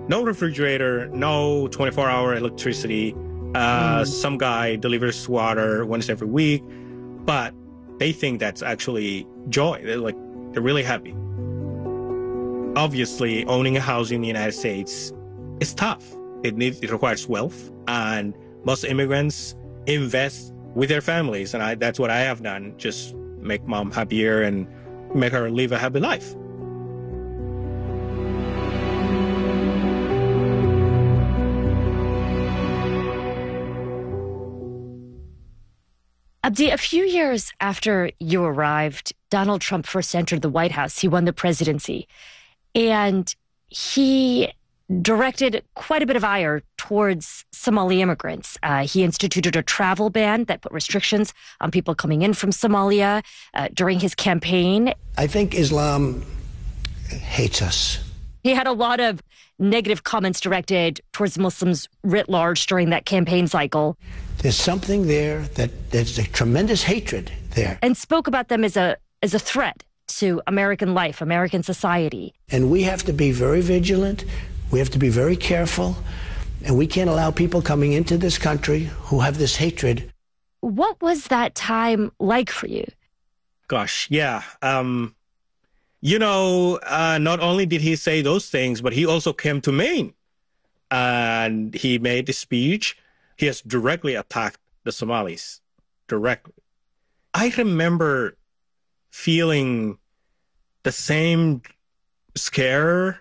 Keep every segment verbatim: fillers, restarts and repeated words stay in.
No refrigerator, no twenty-four hour electricity. Uh, mm. Some guy delivers water once every week, but they think that's actually joy. They're like, they're really happy. Obviously, owning a house in the United States is tough. It needs, it requires wealth, and most immigrants invest with their families, and I, that's what I have done. Just make mom happier and make her live a happy life. Abdi, a few years after you arrived, Donald Trump first entered the White House. He won the presidency. And he directed quite a bit of ire towards Somali immigrants. Uh, he instituted a travel ban that put restrictions on people coming in from Somalia uh, during his campaign. I think Islam hates us. He had a lot of negative comments directed towards Muslims writ large during that campaign cycle. There's something there that there's a tremendous hatred there. And spoke about them as a as a threat to American life, American society. And we have to be very vigilant. We have to be very careful. And we can't allow people coming into this country who have this hatred. What was that time like for you? Gosh, yeah. Um, you know, uh, not only did he say those things, but he also came to Maine. And he made a speech. He has directly attacked the Somalis. Directly. I remember feeling the same scare,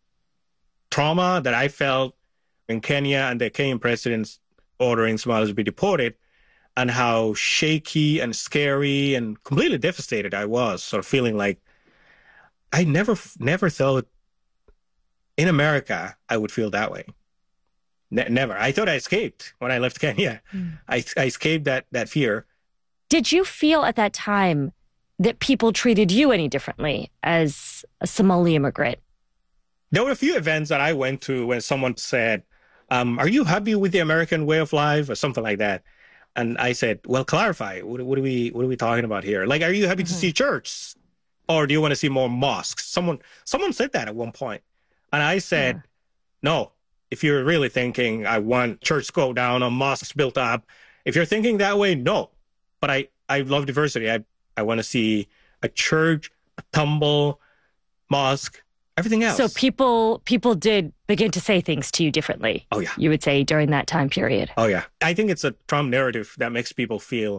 trauma that I felt in Kenya and the Kenyan president's ordering Somalis to be deported, and how shaky and scary and completely devastated I was, sort of feeling like I never, never thought in America I would feel that way. Ne- never. I thought I escaped when I left Kenya. Mm. I, I escaped that, that fear. Did you feel at that time that people treated you any differently as a Somali immigrant? There were a few events that I went to when someone said, um, are you happy with the American way of life or something like that? And I said, well, clarify. What, what are we what are we talking about here? Like, are you happy mm-hmm. to see church? Or do you want to see more mosques? Someone someone said that at one point. And I said, yeah. no, if you're really thinking I want church to go down or mosques built up, if you're thinking that way, no. But I, I love diversity. I, I want to see a church, a temple, mosque, everything else. So people people did begin to say things to you differently. Oh, yeah. You would say during that time period. Oh, yeah. I think it's a Trump narrative that makes people feel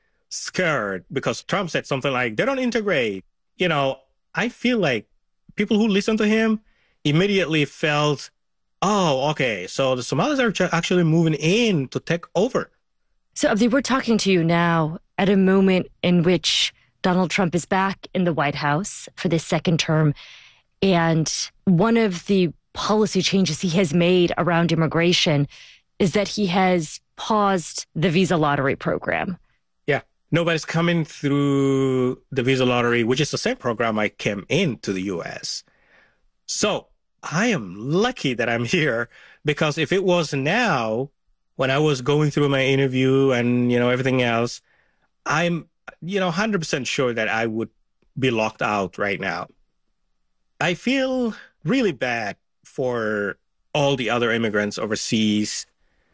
scared because Trump said something like, they don't integrate. You know, I feel like people who listen to him immediately felt, oh, okay, so the Somalis are actually moving in to take over. So, Abdi, we're talking to you now at a moment in which Donald Trump is back in the White House for this second term. And one of the policy changes he has made around immigration is that he has paused the visa lottery program. Yeah. Nobody's coming through the visa lottery, which is the same program I came into the U S. So I am lucky that I'm here, because if it was now, when I was going through my interview and, you know, everything else, I'm, you know, one hundred percent sure that I would be locked out right now. I feel really bad for all the other immigrants overseas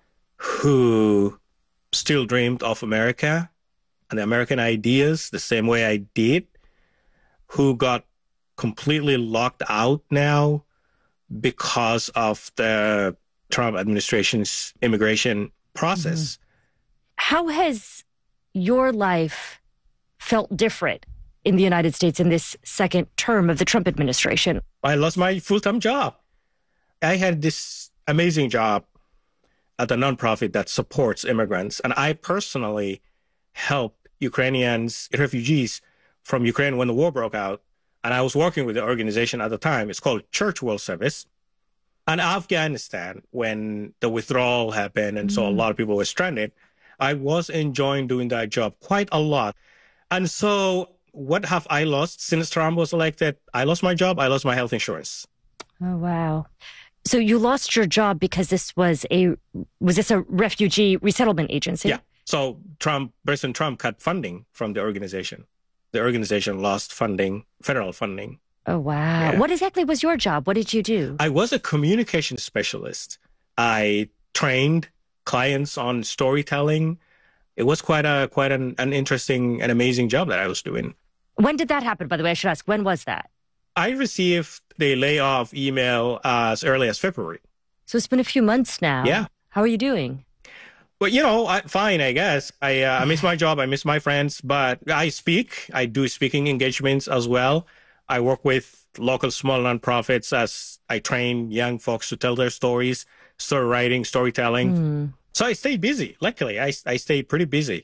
who still dreamed of America and the American ideas the same way I did, who got completely locked out now because of the Trump administration's immigration process. Mm-hmm. How has your life felt different in the United States in this second term of the Trump administration? I lost my full-time job. I had this amazing job at a nonprofit that supports immigrants. And I personally helped Ukrainians, refugees from Ukraine when the war broke out. And I was working with the organization at the time. It's called Church World Service. And Afghanistan, when the withdrawal happened and mm. so a lot of people were stranded, I was enjoying doing that job quite a lot. And so what have I lost since Trump was elected? I lost my job. I lost my health insurance. Oh, wow. So you lost your job because this was a, was this a refugee resettlement agency? Yeah. So Trump, President Trump cut funding from the organization. The organization lost funding, federal funding. Oh, wow. Yeah. What exactly was your job? What did you do? I was a communication specialist. I trained clients on storytelling. It was quite a quite an, an interesting and amazing job that I was doing. When did that happen, by the way? I should ask, when was that? I received the layoff email as early as February. So it's been a few months now. Yeah. How are you doing? Well, you know, I, fine, I guess. I uh, I miss my job. I miss my friends, but I speak. I do speaking engagements as well. I work with local small nonprofits as I train young folks to tell their stories, story writing, storytelling. Mm. So I stayed busy. Luckily, I, I stayed pretty busy.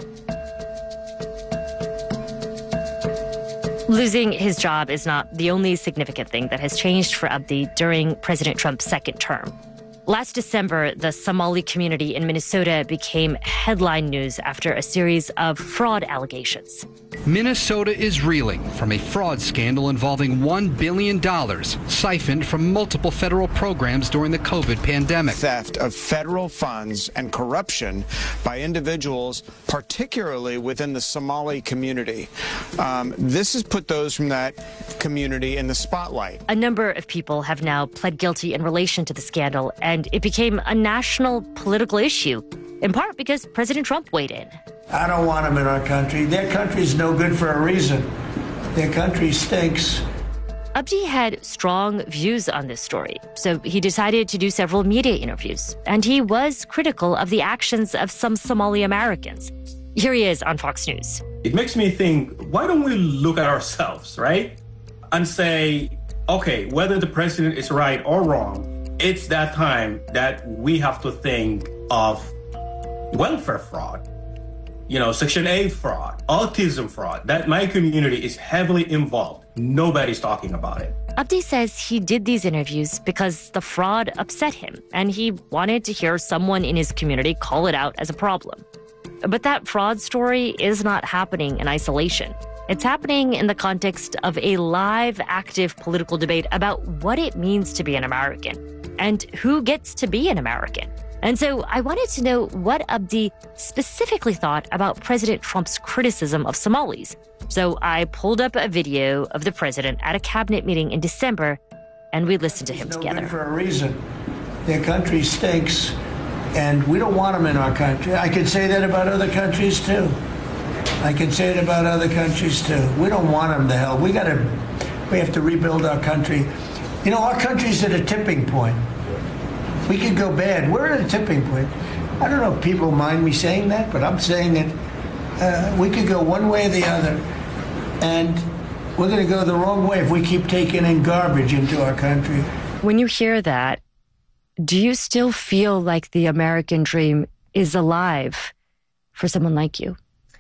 Losing his job is not the only significant thing that has changed for Abdi during President Trump's second term. Last December, the Somali community in Minnesota became headline news after a series of fraud allegations. Minnesota is reeling from a fraud scandal involving one billion dollars siphoned from multiple federal programs during the COVID pandemic. Theft of federal funds and corruption by individuals, particularly within the Somali community. Um, this has put those from that community in the spotlight. A number of people have now pled guilty in relation to the scandal, and it became a national political issue, in part because President Trump weighed in. I don't want them in our country. Their country's no good for a reason. Their country stinks. Abdi had strong views on this story, so he decided to do several media interviews, and he was critical of the actions of some Somali Americans. Here he is on Fox News. It makes me think, why don't we look at ourselves, right? And say, okay, whether the president is right or wrong, it's that time that we have to think of welfare fraud, you know, Section eight fraud, autism fraud, that my community is heavily involved. Nobody's talking about it. Abdi says he did these interviews because the fraud upset him, and he wanted to hear someone in his community call it out as a problem. But that fraud story is not happening in isolation. It's happening in the context of a live, active political debate about what it means to be an American and who gets to be an American. And so I wanted to know what Abdi specifically thought about President Trump's criticism of Somalis. So I pulled up a video of the president at a cabinet meeting in December, and we listened to him It's no together. good for a reason. Their country stinks, and we don't want them in our country. I could say that about other countries, too. I can say it about other countries, too. We don't want them to hell. We got to, we have to rebuild our country. You know, our country's at a tipping point. We could go bad. We're at a tipping point. I don't know if people mind me saying that, but I'm saying that uh, we could go one way or the other, and we're going to go the wrong way if we keep taking in garbage into our country. When you hear that, do you still feel like the American dream is alive for someone like you?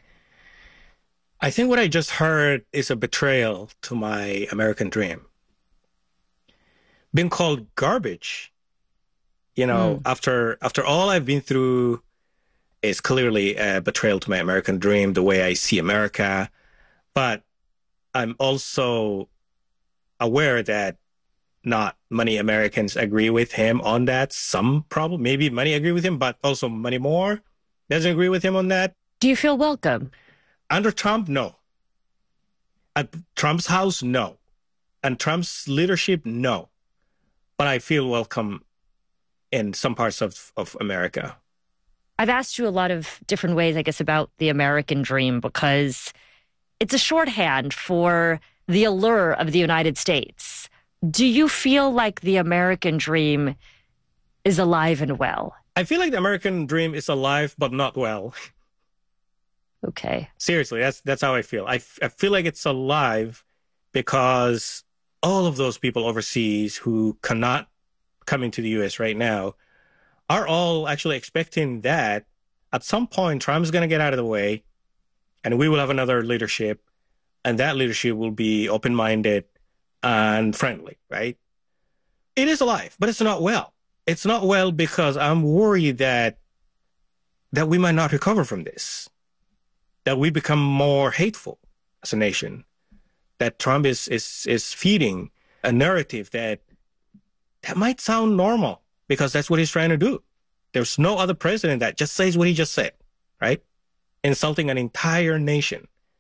I think what I just heard is a betrayal to my American dream. Being called garbage, you know, mm. after after all I've been through, is clearly a betrayal to my American dream, the way I see America. But I'm also aware that not many Americans agree with him on that. Some probably, maybe many agree with him, but also many more doesn't agree with him on that. Do you feel welcome? Under Trump, no. At Trump's house, no. And Trump's leadership, no. But I feel welcome in some parts of, of America. I've asked you a lot of different ways, I guess, about the American dream because it's a shorthand for the allure of the United States. Do you feel like the American dream is alive and well? I feel like the American dream is alive, but not well. Okay. Seriously, that's that's how I feel. I, f- I feel like it's alive because all of those people overseas who cannot come into the U S right now are all actually expecting that at some point Trump's going to get out of the way and we will have another leadership, and that leadership will be open-minded and friendly, right? It is alive, but it's not well. It's not well because I'm worried that that we might not recover from this, that we become more hateful as a nation, that Trump is is is feeding a narrative that that might sound normal because that's what he's trying to do. There's no other president that just says what he just said, right? Insulting an entire nation.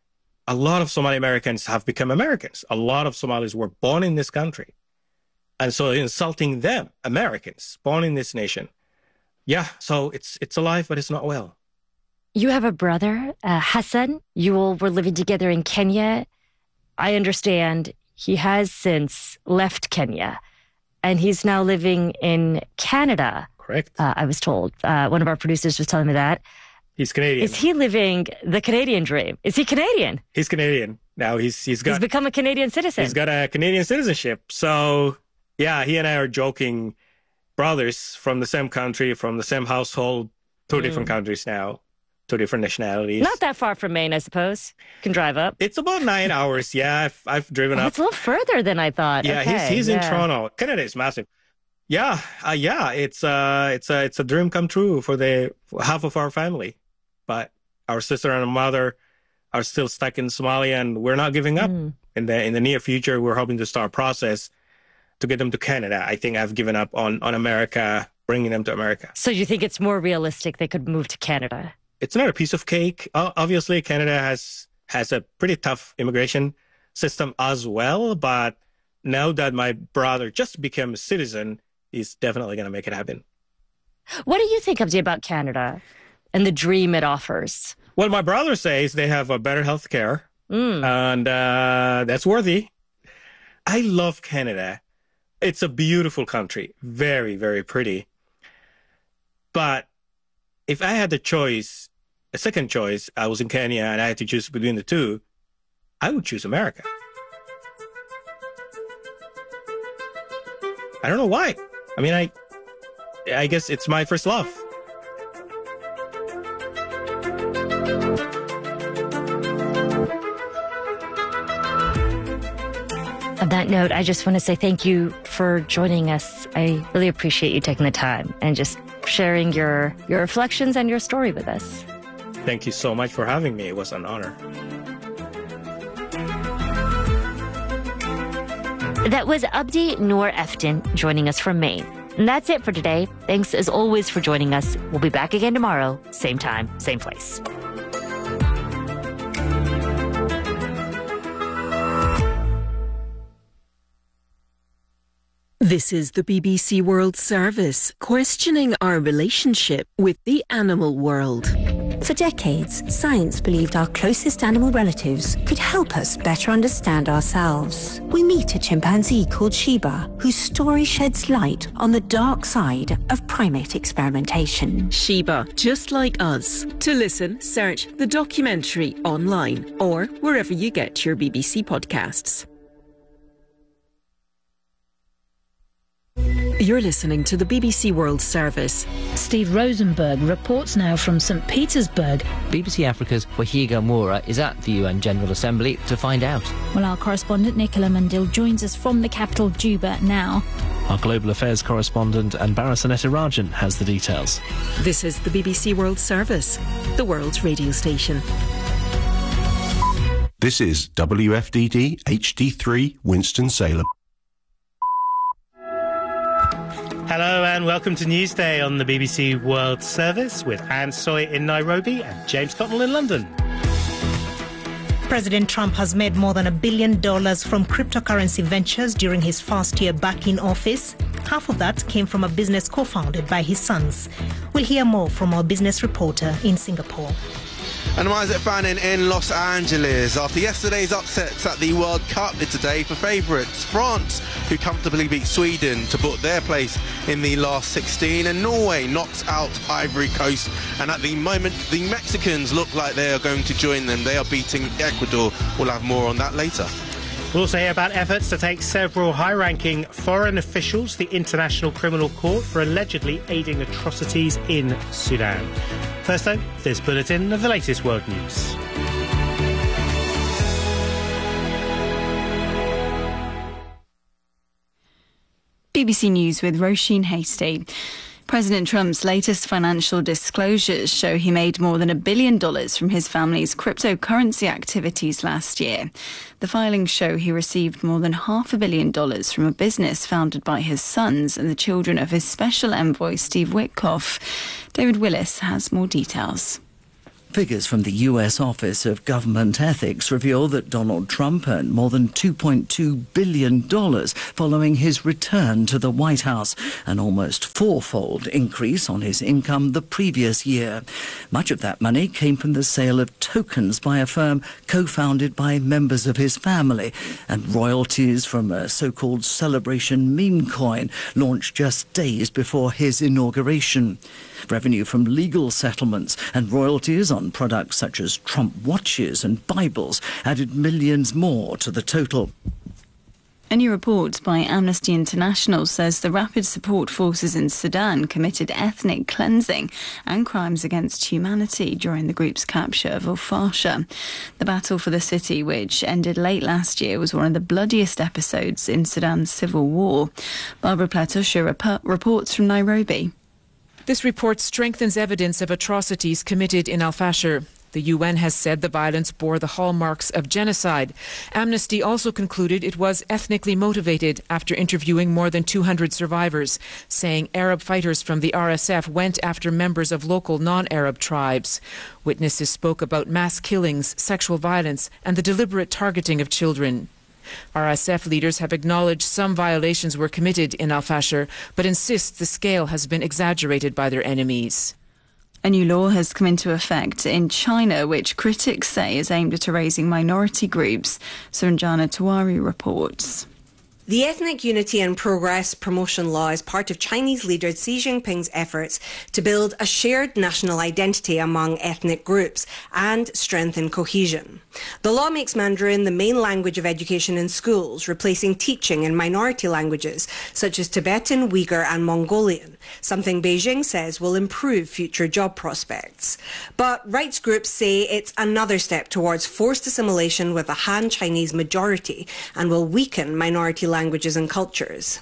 a lot of Somali Americans have become Americans. A lot of Somalis were born in this country. And so insulting them, Americans, born in this nation. Yeah, so it's it's alive, but it's not well. You have a brother, uh, Hassan. You all were living together in Kenya. I understand he has since left Kenya, and he's now living in Canada. Correct. Uh, I was told. Uh, one of our producers was telling me that. He's Canadian. Is he living the Canadian dream? Is he Canadian? He's Canadian. Now he's he's got... He's become a Canadian citizen. He's got a Canadian citizenship. So, yeah, he and I are joking brothers from the same country, from the same household, two mm. different countries now, two different nationalities. Not that far from Maine, I suppose. Can drive up. It's about nine hours. Yeah, I've, I've driven oh, up. It's a little further than I thought. Yeah, okay, he's he's yeah. in Toronto. Canada is massive. Yeah, uh, yeah, it's uh, it's a it's a dream come true for the for half of our family, but our sister and mother are still stuck in Somalia, and we're not giving up. Mm. In the in the near future, we're hoping to start a process to get them to Canada. I think I've given up on on America, bringing them to America. So you think it's more realistic they could move to Canada? It's not a piece of cake. Uh, obviously, Canada has has a pretty tough immigration system as well. But now that my brother just became a citizen, he's definitely going to make it happen. What do you think, Abdi, about Canada and the dream it offers? Well, my brother says they have a better health care, mm. and uh, that's worthy. I love Canada. It's a beautiful country. Very, very pretty. But if I had the choice, a second choice, I was in Kenya and I had to choose between the two, I would choose America. I don't know why. I mean, I, I guess it's my first love. On that note, I just want to say thank you for joining us. I really appreciate you taking the time and just sharing your, your reflections and your story with us. Thank you so much for having me. It was an honor. That was Abdi Noor Eftin joining us from Maine. And that's it for today. Thanks as always for joining us. We'll be back again tomorrow, same time, same place. This is the B B C World Service, questioning our relationship with the animal world. For decades, science believed our closest animal relatives could help us better understand ourselves. We meet a chimpanzee called Shiba, whose story sheds light on the dark side of primate experimentation. Shiba, just like us. To listen, search the documentary online or wherever you get your B B C podcasts. You're listening to the B B C World Service. Steve Rosenberg reports now from Saint Petersburg. B B C Africa's Wahiga Moura is at the U N General Assembly to find out. Well, our correspondent Nicola Mandil joins us from the capital, Juba, now. Our global affairs correspondent Anbara Sanetarajan has the details. This is the B B C World Service, the world's radio station. This is W F D D H D three Winston-Salem. Hello and welcome to Newsday on the B B C World Service with Anne Soy in Nairobi and James Cotnell in London. President Trump has made more than a billion dollars from cryptocurrency ventures during his first year back in office. Half of that came from a business co-founded by his sons. We'll hear more from our business reporter in Singapore. And why is it fanning in Los Angeles? After yesterday's upsets at the World Cup, it's a day for favourites. France, who comfortably beat Sweden to book their place in the last sixteen, and Norway knocks out Ivory Coast. And at the moment, the Mexicans look like they are going to join them. They are beating Ecuador. We'll have more on that later. We'll also hear about efforts to take several high-ranking foreign officials to the International Criminal Court for allegedly aiding atrocities in Sudan. First, though, this bulletin of the latest world news. B B C News with Roisin Hastie. President Trump's latest financial disclosures show he made more than a billion dollars from his family's cryptocurrency activities last year. The filings show he received more than half a billion dollars from a business founded by his sons and the children of his special envoy, Steve Witkoff. David Willis has more details. Figures from the U S Office of Government Ethics reveal that Donald Trump earned more than two point two billion dollars following his return to the White House, an almost fourfold increase on his income the previous year. Much of that money came from the sale of tokens by a firm co-founded by members of his family, and royalties from a so-called celebration meme coin launched just days before his inauguration. Revenue from legal settlements and royalties on products such as Trump watches and Bibles added millions more to the total. A new report by Amnesty International says the Rapid Support Forces in Sudan committed ethnic cleansing and crimes against humanity during the group's capture of Al Fasher. The battle for the city, which ended late last year, was one of the bloodiest episodes in Sudan's civil war. Barbara Platusha rep- reports from Nairobi. This report strengthens evidence of atrocities committed in Al Fasher. The U N has said the violence bore the hallmarks of genocide. Amnesty also concluded it was ethnically motivated after interviewing more than two hundred survivors, saying Arab fighters from the R S F went after members of local non-Arab tribes. Witnesses spoke about mass killings, sexual violence, and the deliberate targeting of children. R S F leaders have acknowledged some violations were committed in Al Fasher, but insist the scale has been exaggerated by their enemies. A new law has come into effect in China, which critics say is aimed at erasing minority groups. Saranjana Tawari reports. The Ethnic Unity and Progress Promotion Law is part of Chinese leader Xi Jinping's efforts to build a shared national identity among ethnic groups and strengthen cohesion. The law makes Mandarin the main language of education in schools, replacing teaching in minority languages such as Tibetan, Uyghur and Mongolian, something Beijing says will improve future job prospects. But rights groups say it's another step towards forced assimilation with a Han Chinese majority and will weaken minority languages and cultures.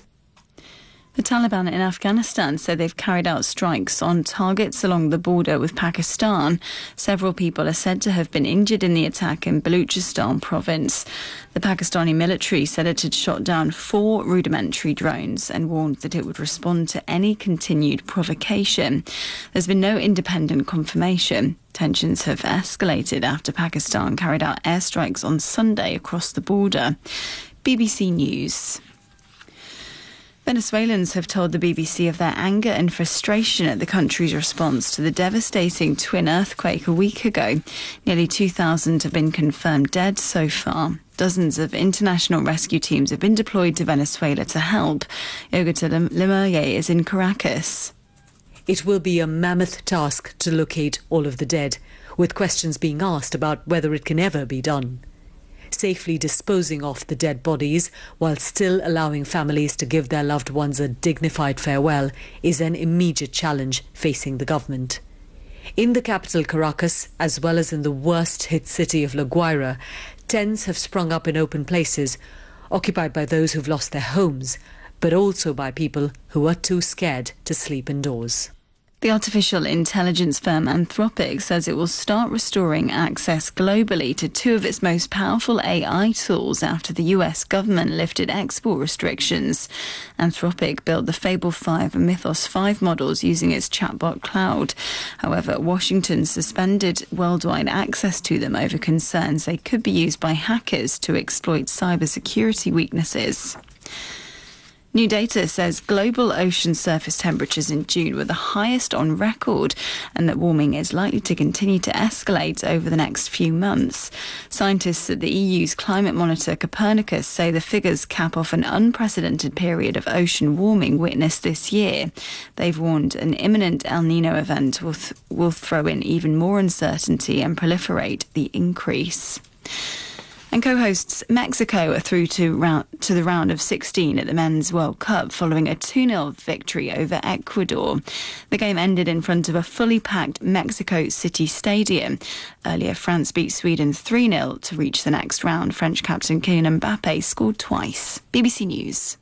The Taliban in Afghanistan said they've carried out strikes on targets along the border with Pakistan. Several people are said to have been injured in the attack in Baluchistan province. The Pakistani military said it had shot down four rudimentary drones and warned that it would respond to any continued provocation. There's been no independent confirmation. Tensions have escalated after Pakistan carried out airstrikes on Sunday across the border. B B C News. Venezuelans have told the B B C of their anger and frustration at the country's response to the devastating twin earthquake a week ago. Nearly two thousand have been confirmed dead so far. Dozens of international rescue teams have been deployed to Venezuela to help. Yogita Limaye is in Caracas. It will be a mammoth task to locate all of the dead, with questions being asked about whether it can ever be done. Safely disposing of the dead bodies while still allowing families to give their loved ones a dignified farewell is an immediate challenge facing the government. In the capital Caracas, as well as in the worst hit city of La Guaira, tents have sprung up in open places, occupied by those who've lost their homes, but also by people who are too scared to sleep indoors. The artificial intelligence firm Anthropic says it will start restoring access globally to two of its most powerful A I tools after the U S government lifted export restrictions. Anthropic built the Fable five and Mythos five models using its chatbot cloud. However, Washington suspended worldwide access to them over concerns they could be used by hackers to exploit cybersecurity weaknesses. New data says global ocean surface temperatures in June were the highest on record and that warming is likely to continue to escalate over the next few months. Scientists at the E U's climate monitor Copernicus say the figures cap off an unprecedented period of ocean warming witnessed this year. They've warned an imminent El Nino event will, th- will throw in even more uncertainty and proliferate the increase. And co-hosts Mexico are through to round, to the round of sixteen at the Men's World Cup following a two nil victory over Ecuador. The game ended in front of a fully packed Mexico City Stadium. Earlier, France beat Sweden three nil to reach the next round. French captain Kylian Mbappe scored twice. B B C News.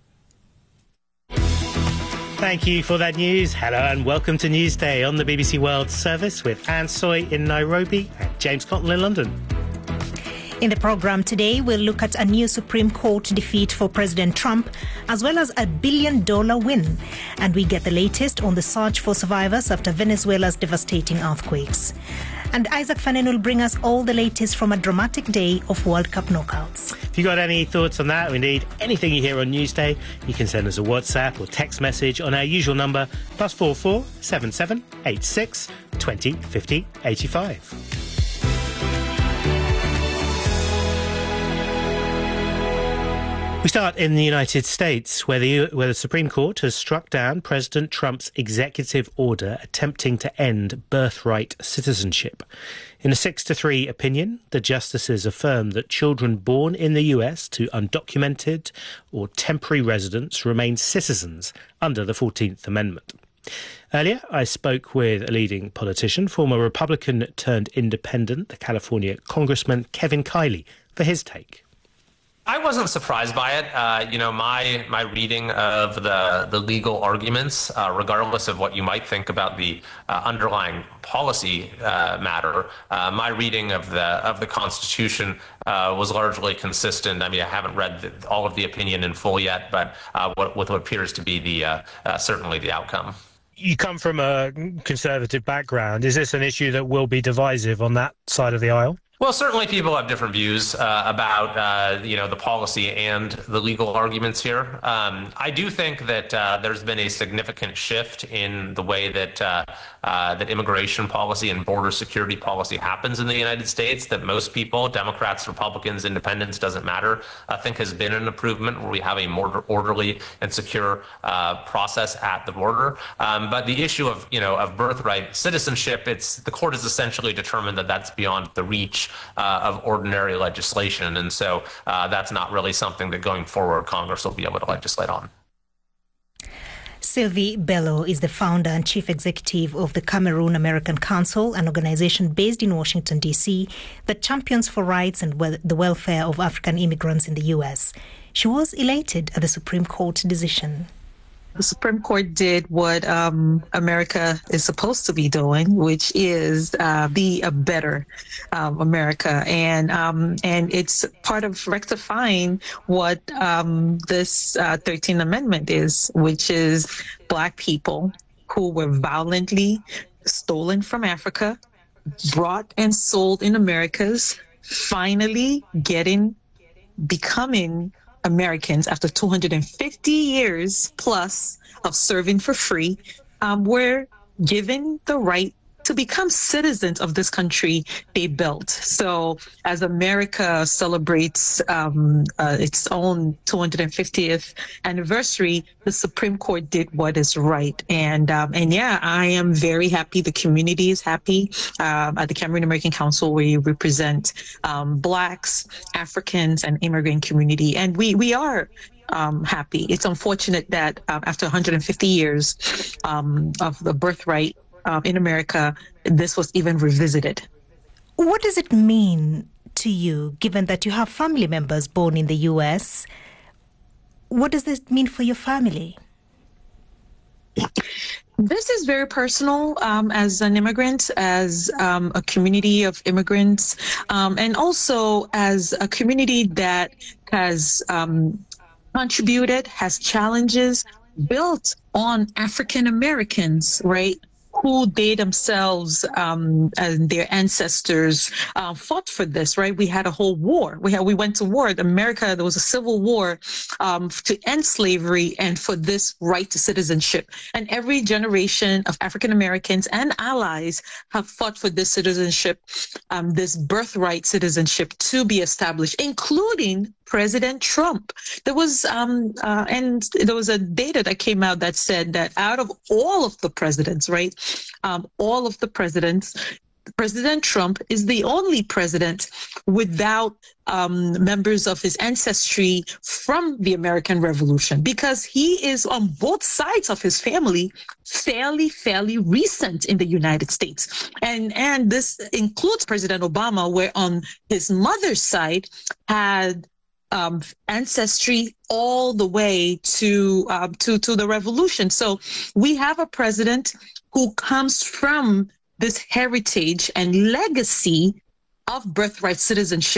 Thank you for that news. Hello and welcome to Newsday on the B B C World Service with Anne Soy in Nairobi and James Cotton in London. In the program today, we'll look at a new Supreme Court defeat for President Trump, as well as a billion dollar win. And we get the latest on the search for survivors after Venezuela's devastating earthquakes. And Isaac Fanen will bring us all the latest from a dramatic day of World Cup knockouts. If you got any thoughts on that, or indeed anything you hear on Newsday, you can send us a WhatsApp or text message on our usual number, plus four four seven seven eight six twenty fifty eighty-five. We start in the United States, where the, where the Supreme Court has struck down President Trump's executive order attempting to end birthright citizenship. In a six to three opinion, the justices affirmed that children born in the U S to undocumented or temporary residents remain citizens under the fourteenth Amendment. Earlier, I spoke with a leading politician, former Republican turned independent, the California Congressman Kevin Kiley, for his take. I wasn't surprised by it. Uh, you know, my my reading of the the legal arguments, uh, regardless of what you might think about the uh, underlying policy uh, matter, uh, my reading of the of the Constitution uh, was largely consistent. I mean, I haven't read the, all of the opinion in full yet, but uh, what, what appears to be the uh, uh, certainly the outcome. You come from a conservative background. Is this an issue that will be divisive on that side of the aisle? Well, certainly people have different views uh, about, uh, you know, the policy and the legal arguments here. Um, I do think that uh, there's been a significant shift in the way that uh, uh, that immigration policy and border security policy happens in the United States, that most people, Democrats, Republicans, independents, doesn't matter, I think has been an improvement where we have a more orderly and secure uh, process at the border. Um, but the issue of, you know, of birthright citizenship, it's the court has essentially determined that that's beyond the reach Uh, of ordinary legislation. And so uh, that's not really something that going forward Congress will be able to legislate on. Sylvie Bello is the founder and chief executive of the Cameroon American Council, an organization based in Washington, D C that champions for rights and wel- the welfare of African immigrants in the U S. She was elated at the Supreme Court decision. The Supreme Court did what um, America is supposed to be doing, which is uh, be a better um, America. And um, and it's part of rectifying what um, this uh, thirteenth Amendment is, which is Black people who were violently stolen from Africa, brought and sold in Americas, finally getting, becoming Americans after two hundred fifty years plus of serving for free, um, were given the right to become citizens of this country they built. So as America celebrates um, uh, its own two hundred fiftieth anniversary, the Supreme Court did what is right. And um, and yeah, I am very happy. The community is happy. Uh, at the Cameroon American Council, we represent um, Blacks, Africans, and immigrant community. And we, we are Um, happy. It's unfortunate that uh, after one hundred fifty years um, of the birthright uh, in America, this was even revisited. What does it mean to you, given that you have family members born in the U S? What does this mean for your family? This is very personal um, as an immigrant, as um, a community of immigrants, um, and also as a community that has um, contributed, has challenges built on African Americans, right? Who they themselves um, and their ancestors uh, fought for this, right? We had a whole war. We had, we went to war. America, there was a civil war um, to end slavery and for this right to citizenship. And every generation of African Americans and allies have fought for this citizenship, um, this birthright citizenship to be established, including President Trump. There was, um, uh, and there was a data that came out that said that out of all of the presidents, right, um, all of the presidents, President Trump is the only president without um, members of his ancestry from the American Revolution, because he is on both sides of his family fairly, fairly recent in the United States. And, and this includes President Obama, where on his mother's side had Um, ancestry all the way to uh, to to the revolution. So we have a president who comes from this heritage and legacy of birthright citizenship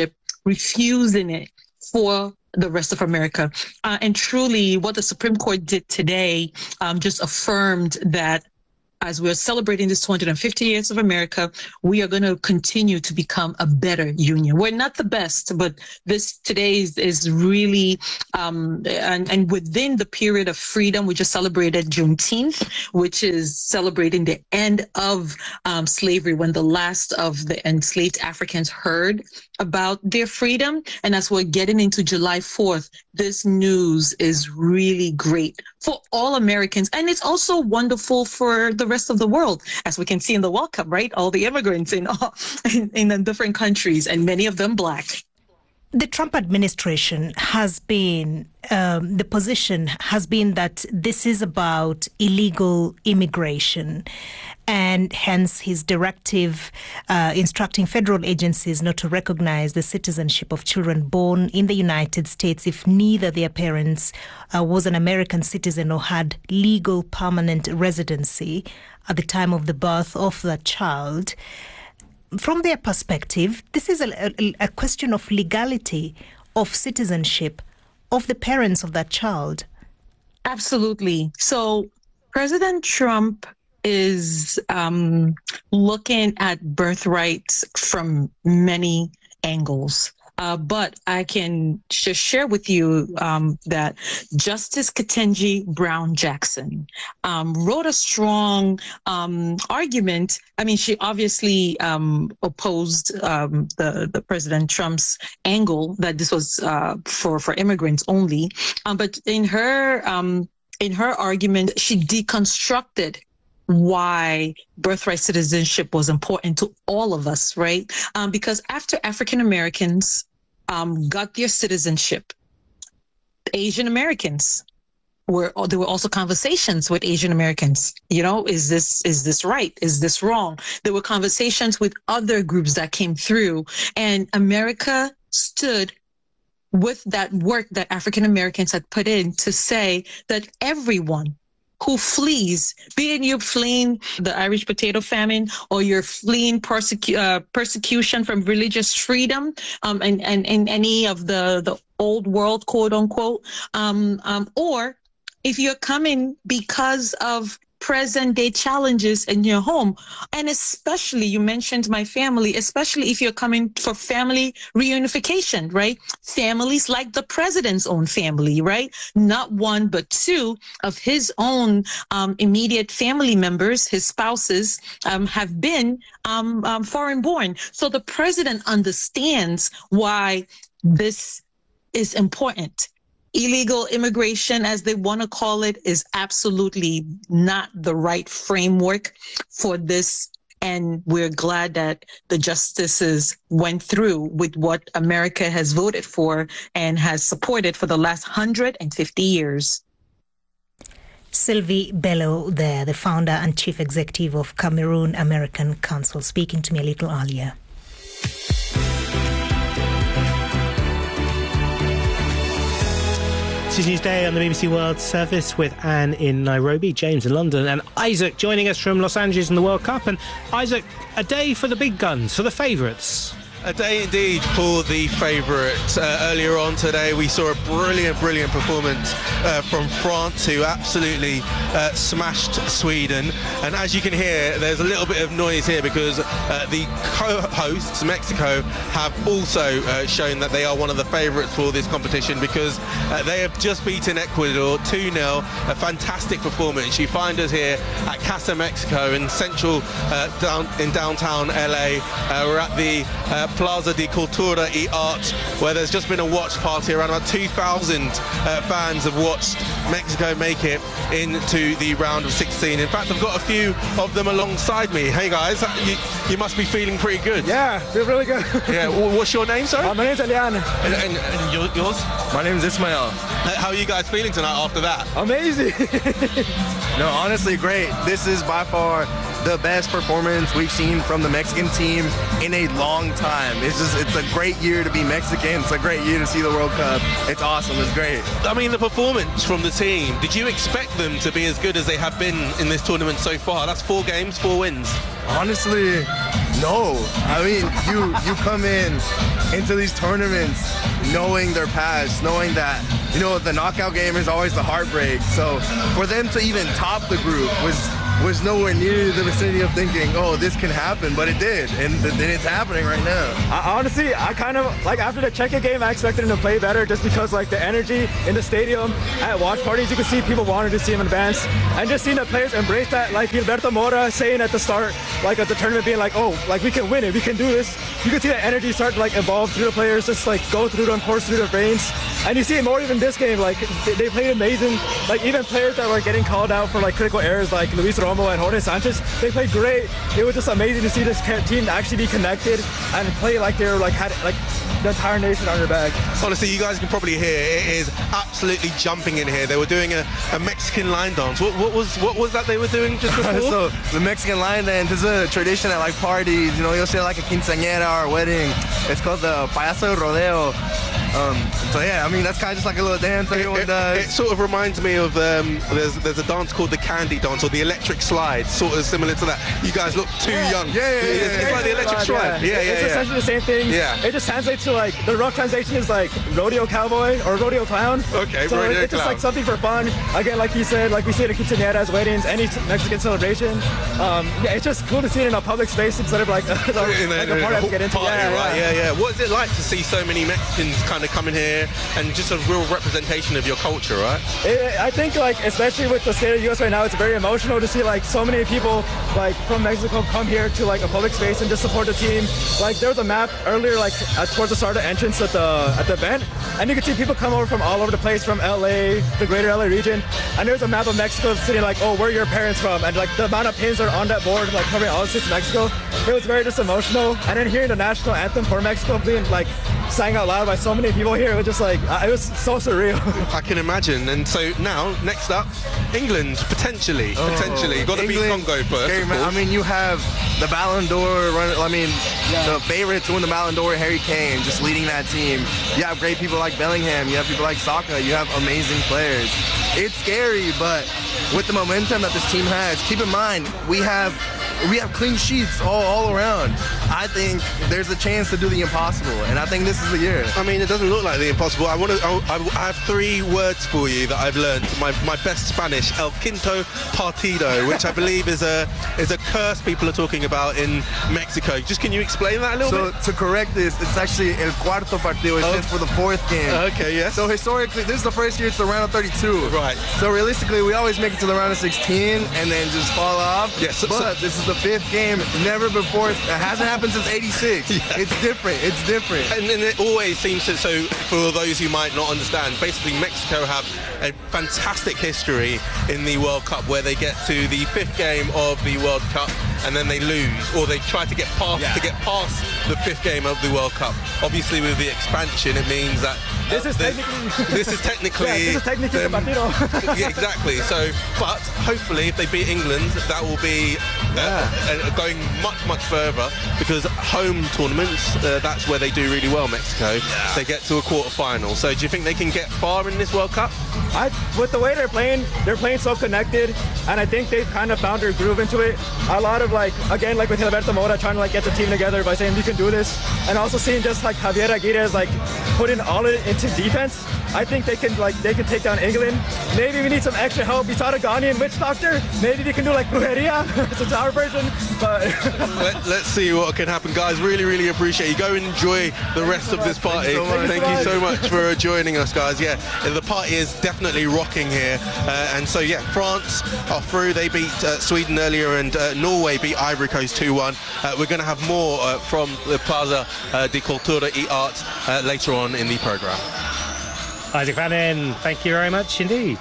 refusing it for the rest of America. Uh, and truly, what the Supreme Court did today um, just affirmed that as we're celebrating this two hundred fifty years of America, we are going to continue to become a better union. We're not the best, but this today is, is really, um, and, and within the period of freedom, we just celebrated Juneteenth, which is celebrating the end of um, slavery, when the last of the enslaved Africans heard about their freedom. And as we're getting into July fourth, this news is really great for all Americans. And it's also wonderful for the rest of the world, as we can see in the World Cup, right? All the immigrants in, all, in, in the different countries, and many of them Black. The Trump administration has been, um, the position has been that this is about illegal immigration, and hence his directive uh, instructing federal agencies not to recognize the citizenship of children born in the United States if neither their parents uh, was an American citizen or had legal permanent residency at the time of the birth of that child. From their perspective, this is a, a, a question of legality, of citizenship, of the parents of that child. Absolutely. So President Trump is um, looking at birthrights from many angles. Uh, but I can just share with you um, that Justice Ketanji Brown Jackson um, wrote a strong um, argument. I mean, she obviously um, opposed um, the, the President Trump's angle that this was uh, for, for immigrants only. Um, but in her um, in her argument, she deconstructed why birthright citizenship was important to all of us, right? Um, because after African Americans um, got their citizenship, Asian Americans were, there were also conversations with Asian Americans. You know, is this, is this right? Is this wrong? There were conversations with other groups that came through, and America stood with that work that African Americans had put in to say that everyone who flees, be it you're fleeing the Irish potato famine, or you're fleeing persecu- uh, persecution from religious freedom, um, and, and, and any of the, the old world, quote unquote, um, um, or if you're coming because of present day challenges in your home. And especially, you mentioned my family, especially if you're coming for family reunification, right? Families like the president's own family, right? Not one, but two of his own um, immediate family members, his spouses, um, have been um, um, foreign born. So the president understands why this is important. Illegal immigration, as they want to call it, is absolutely not the right framework for this. And we're glad that the justices went through with what America has voted for and has supported for the last one hundred fifty years. Sylvie Bello there, the founder and chief executive of Cameroon American Council, speaking to me a little earlier. This is Newsday on the B B C World Service with Anne in Nairobi, James in London, and Isaac joining us from Los Angeles in the World Cup. And Isaac, a day for the big guns, for the favourites. A day indeed for the favourites. Uh, earlier on today, we saw a brilliant, brilliant performance uh, from France, who absolutely uh, smashed Sweden. And as you can hear, there's a little bit of noise here because uh, the co-hosts, Mexico, have also uh, shown that they are one of the favourites for this competition, because uh, they have just beaten Ecuador two nil. A fantastic performance. You find us here at Casa Mexico in central, uh, down in downtown L A. Uh, we're at the uh, Plaza de Cultura y Art, where there's just been a watch party. Around about two thousand uh, fans have watched Mexico make it into the round of sixteen. In fact, I've got a few of them alongside me. Hey guys, you, you must be feeling pretty good. Yeah, feel really good. Yeah, what's your name, sorry? Uh, my name's Eliana. And, and, and yours? My name's Ismael. How are you guys feeling tonight after that? Amazing. No, honestly, great. This is by far the best performance we've seen from the Mexican team in a long time. It's just, it's a great year to be Mexican. It's a great year to see the World Cup. It's awesome. It's great. I mean, the performance from the team, did you expect them to be as good as they have been in this tournament so far? That's four games, four wins. Honestly, No. I mean, you you come in into these tournaments knowing their past, knowing that, you know, the knockout game is always the heartbreak. So for them to even top the group was was nowhere near the vicinity of thinking, oh, this can happen, but it did, and then it's happening right now. I, honestly, I kind of, like, after the Czechia game, I expected him to play better just because, like, the energy in the stadium at watch parties, you could see people wanted to see him advance, and just seeing the players embrace that, like Gilberto Mora saying at the start, like, at the tournament, being like, oh, like, we can win it, we can do this. You could see that energy start to, like, evolve through the players, just, like, go through them, course through their brains, and you see it more even this game, like, they, they played amazing, like, even players that were getting called out for, like, critical errors, like Luis Romo and Jorge Sanchez, they played great. It was just amazing to see this team actually be connected and play like they were like had like the entire nation on their back. Honestly, you guys can probably hear it is absolutely jumping in here. They were doing a, a Mexican line dance. What, what was what was that they were doing just before? So the Mexican line dance is a tradition at like parties. You know, you'll see like a quinceañera or a wedding. It's called the payaso rodeo. Um, so yeah, I mean that's kind of just like a little dance everyone it, it, does. It sort of reminds me of um, there's there's a dance called the candy dance or the electric slide, sort of similar to that. You guys look too yeah. young. Yeah, yeah, yeah. It's, yeah, it's yeah, like the electric yeah. slide. Yeah, yeah, It's yeah. essentially the same thing. Yeah. It just translates to like the rough translation is like rodeo cowboy or rodeo clown. Okay, so rodeo it's just clown. like something for fun. Again, like you said, like we see it at quinceañeras, weddings, any Mexican celebration. Um, yeah, it's just cool to see it in a public space instead of like, a, like in a, a party I have to get into. Party, yeah, right? yeah. yeah, yeah. What is it like to see so many Mexicans kind of coming here and just a real representation of your culture, right? It, I think, like, especially with the state of the U S right now, it's very emotional to see, like, so many people, like, from Mexico come here to, like, a public space and just support the team. Like, there was a map earlier, like, at, towards the start of the entrance at the at the event, and you could see people come over from all over the place, from L A, the greater L A region, and there's a map of Mexico sitting, like, oh, where are your parents from? And, like, the amount of pins are on that board, like, covering all the states of Mexico. It was very just emotional. And then hearing the national anthem for Mexico being, like, sang out loud by so many people here, it was just, like, it was so surreal. I can imagine. And so now, next up, England, potentially, oh, potentially. Got to beat Congo first. Scary, man. I mean, you have the Ballon d'Or, run, I mean, yeah. the favorite to win the Ballon d'Or, Harry Kane, just leading that team. You have great people like Bellingham. You have people like Saka. You have amazing players. It's scary, but with the momentum that this team has, keep in mind, we have we have clean sheets all, all around. I think there's a chance to do the impossible, and I think this is the year. I mean, it doesn't look like the impossible. I want to. I, I have three words for you that I've learned. My my best Spanish, el quinto partido, which I believe is a is a curse people are talking about in Mexico. Just can you explain that a little so, bit? So to correct this, it's actually el cuarto partido. It's oh. just for the fourth game. Okay, yeah. So historically, this is the first year it's the round of thirty-two. Right. So realistically, we always make it to the round of sixteen and then just fall off. Yes. So, but so, this is the fifth game. Never before. It hasn't happened since eighty-six. Yeah. It's different. It's different. And, and it always seems to. So for those who might not understand, basically Mexico have a fantastic history in the World Cup where they get to the fifth game of the World Cup and then they lose, or they try to get past yeah. to get past the fifth game of the World Cup. Obviously, with the expansion, it means that uh, this is technically this is technically yeah, this is technically them, the partido. Yeah, exactly. So, but hopefully, if they beat England, that will be uh, yeah. uh, going much much further, because home tournaments, uh, that's where they do really well. Mexico, yeah. they get to a quarter final. So, do you think they can get far in this World Cup? I, with the way they're playing, they're playing so connected, and I think they've kind of found their groove into it. A lot of like, again, like with Gilberto Mora trying to like get the team together by saying we can do this, and also seeing just like Javier Aguirre like putting all it into defense. I think they can like they can take down England. Maybe we need some extra help. We saw the Ghanaian witch doctor. Maybe we can do like brujeria. It's our version, but Let, let's see what can happen, guys. Really, really appreciate you. Go and enjoy the rest so of this party. Thank you so much, Thank you so much for joining us, guys. Yeah, the party is definitely rocking here, uh, and so yeah, France are through. They beat uh, Sweden earlier, and uh, Norway beat Ivory Coast two one. Uh, we're going to have more uh, from the Plaza uh, de Cultura y Art uh, later on in the programme. Isaac Fannin, thank you very much indeed.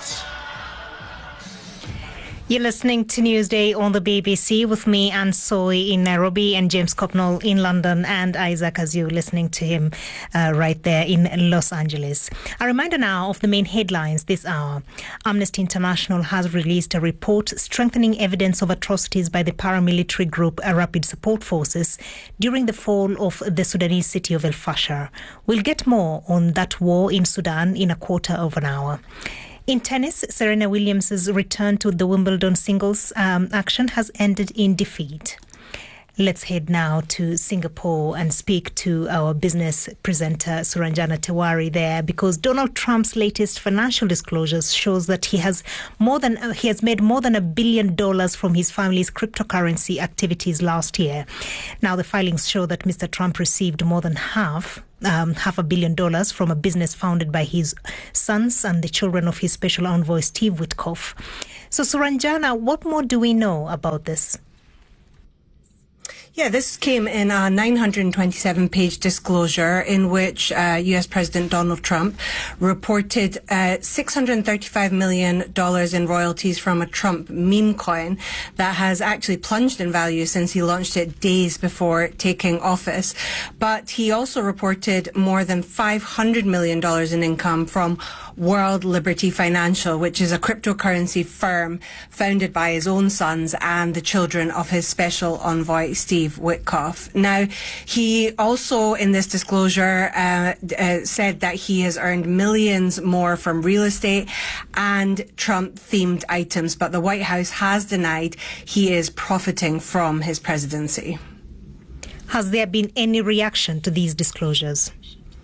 You're listening to Newsday on the B B C with me, Anne Soy in Nairobi, and James Copnall in London, and Isaac, as you're listening to him uh, right there in Los Angeles. A reminder now of the main headlines this hour. Amnesty International has released a report strengthening evidence of atrocities by the paramilitary group Rapid Support Forces during the fall of the Sudanese city of El Fasher. We'll get more on that war in Sudan in a quarter of an hour. In tennis, Serena Williams' return to the Wimbledon singles um, action has ended in defeat. Let's head now to Singapore and speak to our business presenter Suranjana Tewari there, because Donald Trump's latest financial disclosures shows that he has more than uh, he has made more than a billion dollars from his family's cryptocurrency activities last year. Now the filings show that Mister Trump received more than half Um, half a billion dollars from a business founded by his sons and the children of his special envoy, Steve Witkoff. So, Suranjana, what more do we know about this? Yeah, this came in a nine hundred twenty-seven page disclosure in which uh, U S President Donald Trump reported uh, six hundred thirty-five million dollars in royalties from a Trump meme coin that has actually plunged in value since he launched it days before taking office. But he also reported more than five hundred million dollars in income from World Liberty Financial, which is a cryptocurrency firm founded by his own sons and the children of his special envoy, Steve Witkoff. Now, he also, in this disclosure, uh, uh, said that he has earned millions more from real estate and Trump-themed items, but the White House has denied he is profiting from his presidency. Has there been any reaction to these disclosures?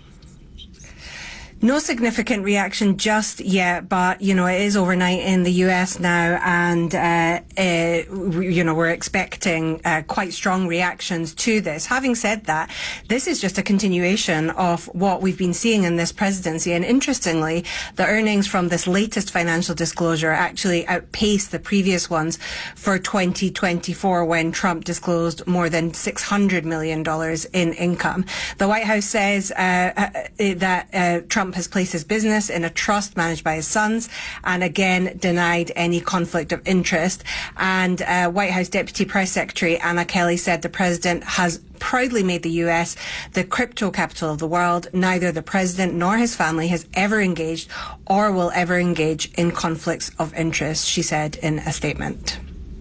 No significant reaction just yet, but, you know, it is overnight in the U S now, and, uh, uh, you know, we're expecting uh, quite strong reactions to this. Having said that, this is just a continuation of what we've been seeing in this presidency, and interestingly, the earnings from this latest financial disclosure actually outpaced the previous ones for twenty twenty-four, when Trump disclosed more than six hundred million dollars in income. The White House says uh, that uh, Trump has placed his business in a trust managed by his sons, and again denied any conflict of interest. And uh, White House Deputy Press Secretary Anna Kelly said the president has proudly made the U S the crypto capital of the world. Neither the president nor his family has ever engaged or will ever engage in conflicts of interest, she said in a statement.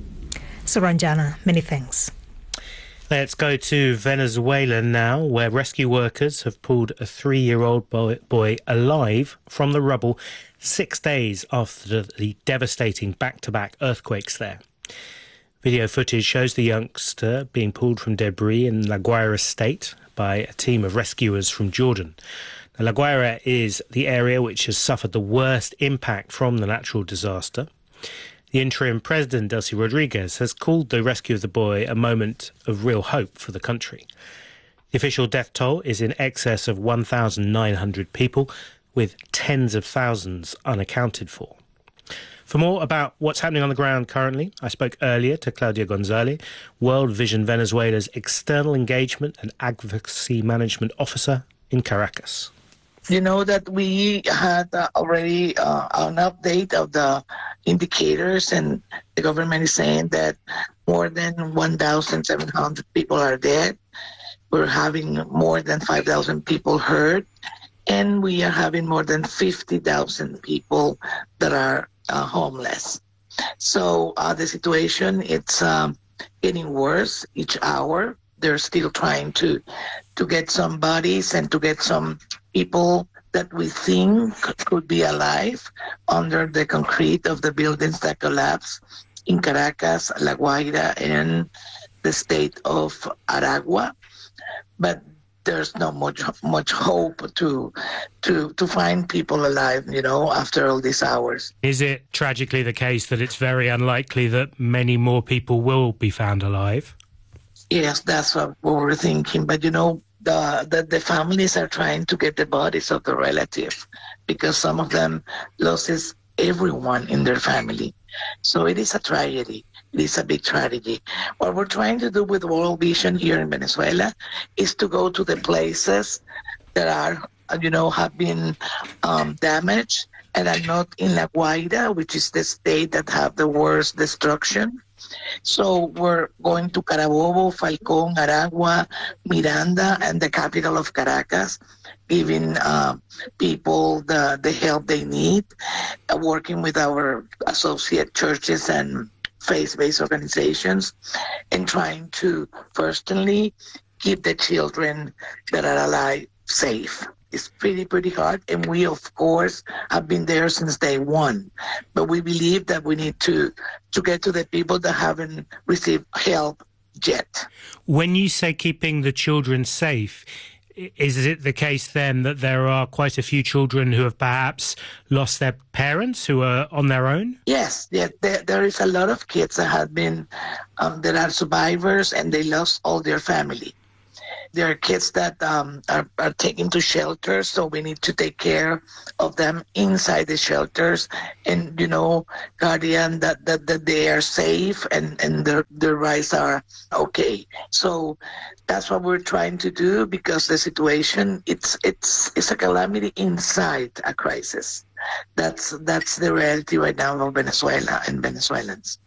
Suranjana, many thanks. Let's go to Venezuela now, where rescue workers have pulled a three-year-old boy, boy alive from the rubble six days after the devastating back-to-back earthquakes there. Video footage shows the youngster being pulled from debris in La Guaira state by a team of rescuers from Jordan. Now, La Guaira is the area which has suffered the worst impact from the natural disaster. The interim president, Delcy Rodriguez, has called the rescue of the boy a moment of real hope for the country. The official death toll is in excess of one thousand nine hundred people, with tens of thousands unaccounted for. For more about what's happening on the ground currently, I spoke earlier to Claudia González, World Vision Venezuela's External Engagement and Advocacy Management Officer in Caracas. You know that we had uh, already uh, an update of the indicators, and the government is saying that more than one thousand seven hundred people are dead. We're having more than five thousand people hurt, and we are having more than fifty thousand people that are uh, homeless. So uh, the situation, it's um, getting worse each hour. They're still trying to to get some bodies and to get some people that we think could be alive under the concrete of the buildings that collapsed in Caracas, La Guaira, and the state of Aragua. But there's not much much hope to to to find people alive, you know, after all these hours. Is it tragically the case that it's very unlikely that many more people will be found alive? Yes, that's what we're thinking. But, you know, the, the, the families are trying to get the bodies of the relatives, because some of them loses everyone in their family. So it is a tragedy. It is a big tragedy. What we're trying to do with World Vision here in Venezuela is to go to the places that are, you know, have been um, damaged and are not in La Guaira, which is the state that have the worst destruction. So we're going to Carabobo, Falcón, Aragua, Miranda, and the capital of Caracas, giving uh, people the, the help they need, uh, working with our associate churches and faith-based organizations, and trying to, firstly, keep the children that are alive safe. It's pretty, pretty hard, and we, of course, have been there since day one. But we believe that we need to, to get to the people that haven't received help yet. When you say keeping the children safe, is it the case then that there are quite a few children who have perhaps lost their parents, who are on their own? Yes, yeah, there, there is a lot of kids that have been, um, that are survivors and they lost all their family. There are kids that um, are, are taken to shelters, so we need to take care of them inside the shelters and, you know, guardian that, that, that they are safe and, and their, their rights are okay. So that's what we're trying to do, because the situation, it's it's it's a calamity inside a crisis. That's, that's the reality right now of Venezuela and Venezuelans.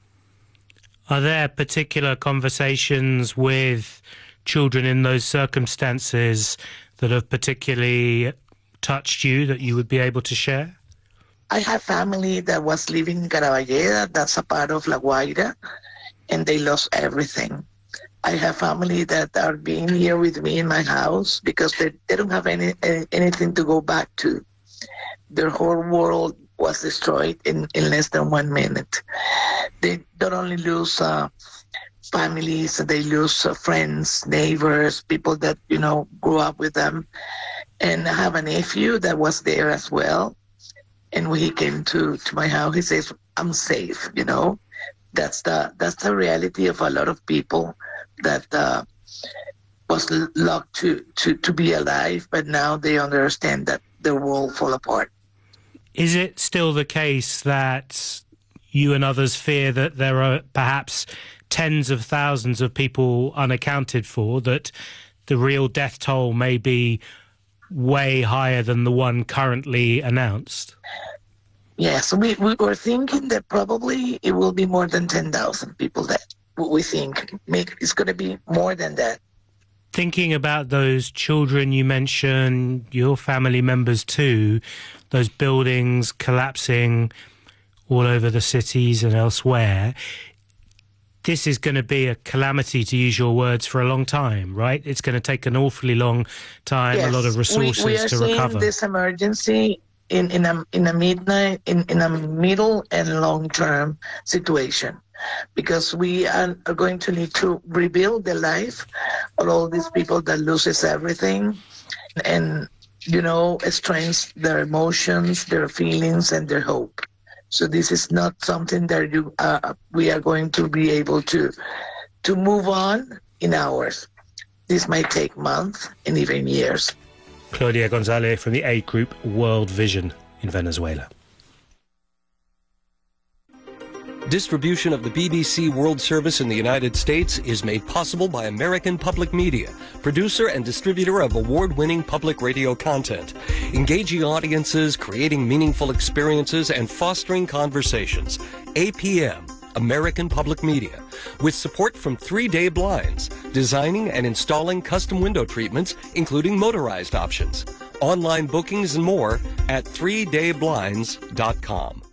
Are there particular conversations with children in those circumstances that have particularly touched you that you would be able to share? I have family that was living in Caraballeda, that's a part of La Guaira, and they lost everything. I have family that are being here with me in my house because they, they don't have any, any anything to go back to. Their whole world was destroyed in, in less than one minute. They don't only lose uh, families, they lose uh, friends, neighbors, people that, you know, grew up with them. And I have a nephew that was there as well. And when he came to, to my house, he says, I'm safe, you know. That's the that's the reality of a lot of people that uh, was lucky to, to, to be alive, but now they understand that the world fall apart. Is it still the case that you and others fear that there are perhaps tens of thousands of people unaccounted for, that the real death toll may be way higher than the one currently announced? Yes, we, we were thinking that probably it will be more than ten thousand people dead. We think it's going to be more than that. Thinking about those children you mentioned, your family members too, those buildings collapsing all over the cities and elsewhere, this is going to be a calamity, to use your words, for a long time, right? It's going to take an awfully long time, yes, a lot of resources we, we are to seeing recover. This emergency in, in a in a midnight in, in a middle and long term situation, because we are, are going to need to rebuild the life of all these people that loses everything, and, you know, strengthens their emotions, their feelings, and their hope. So this is not something that you uh, we are going to be able to to move on in hours. This might take months and even years. Claudia Gonzalez from the aid group World Vision in Venezuela. Distribution of the B B C World Service in the United States is made possible by American Public Media, producer and distributor of award-winning public radio content, engaging audiences, creating meaningful experiences, and fostering conversations. A P M, American Public Media, with support from Three Day Blinds, designing and installing custom window treatments, including motorized options. Online bookings and more at three day blinds dot com.